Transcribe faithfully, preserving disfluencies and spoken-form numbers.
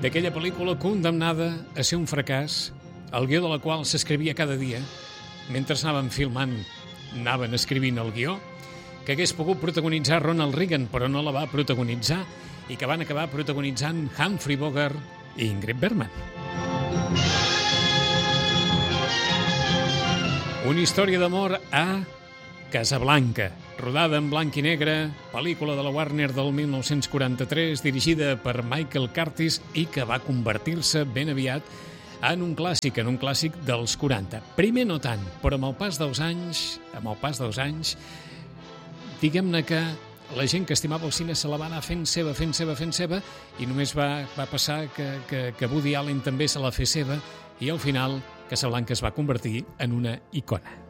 d'aquella pel·lícula condemnada a ser un fracàs, el guió de la qual s'escrivia cada dia, mentre anaven filmant, anaven escrivint el guió, que hagués pogut protagonitzar Ronald Reagan, però no la va protagonitzar, i que van acabar protagonitzant Humphrey Bogart i Ingrid Bergman. Una història d'amor a Casablanca, rodada en blanc i negre, pel·lícula de la Warner del mil nou-cents quaranta-tres, dirigida per Michael Curtiz i que va convertir-se ben aviat en un clàssic, en un clàssic dels quaranta. Primer no tant, però amb el pas dels anys, amb el pas dels anys, diguem-ne que la gent que estimava el cine se la va anar fent seva, fent seva, fent seva, i només va, va passar que, que, que Woody Allen també se la fes seva, i al final Casablanca es va convertir en una icona.